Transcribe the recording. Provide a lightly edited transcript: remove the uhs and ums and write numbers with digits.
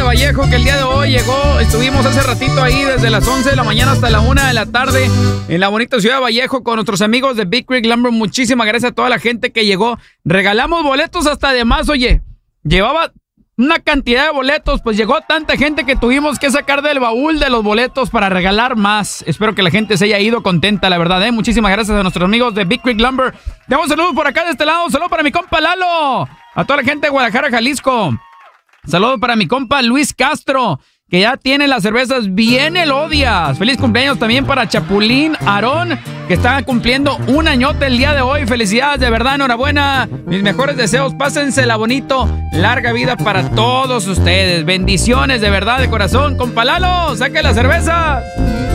Vallejo, que el día de hoy llegó. Estuvimos hace ratito ahí desde las 11 de la mañana hasta la 1 de la tarde en la bonita ciudad de Vallejo con nuestros amigos de Big Creek Lumber. Muchísimas gracias a toda la gente que llegó. Regalamos boletos hasta de más, oye. Llevaba una cantidad de boletos, pues llegó tanta gente que tuvimos que sacar del baúl de los boletos para regalar más. Espero que la gente se haya ido contenta, la verdad, ¿eh? Muchísimas gracias a nuestros amigos de Big Creek Lumber. Damos saludos por acá de este lado. Saludos para mi compa Lalo. A toda la gente de Guadalajara, Jalisco. Saludos para mi compa Luis Castro, que ya tiene las cervezas bien elodias. Feliz cumpleaños también para Chapulín Aarón, que está cumpliendo un añote el día de hoy. Felicidades, de verdad, enhorabuena. Mis mejores deseos, pásensela bonito. Larga vida para todos ustedes. Bendiciones, de verdad, de corazón. Compa Lalo, saque las cervezas.